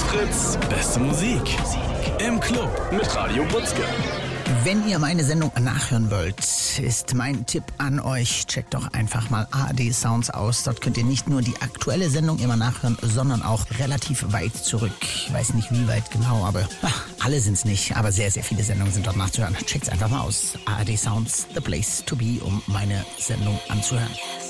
Fritz, beste Musik. Im Club mit Radio Butzke. Wenn ihr meine Sendung nachhören wollt, ist mein Tipp an euch, checkt doch einfach mal ARD Sounds aus. Dort könnt ihr nicht nur die aktuelle Sendung immer nachhören, sondern auch relativ weit zurück. Ich weiß nicht, wie weit genau, aber alle sind's nicht. Aber sehr, sehr viele Sendungen sind dort nachzuhören. Checkt's einfach mal aus. ARD Sounds, the place to be, um meine Sendung anzuhören.